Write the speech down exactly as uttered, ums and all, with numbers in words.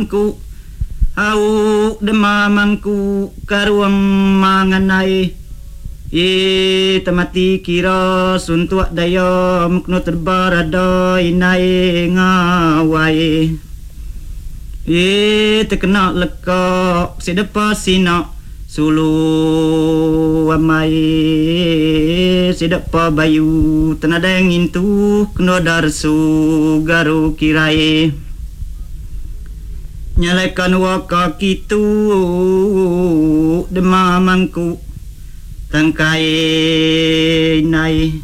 ku au demamangku karuang manganai e tamati kira suntuak daya mukno terbarada inai ngawai e terkena lekak sedepa sina sulu amai sedepa bayu tenadeng intu kena darsu garu kirai nyalekan waka kitu demamangku tangkai nai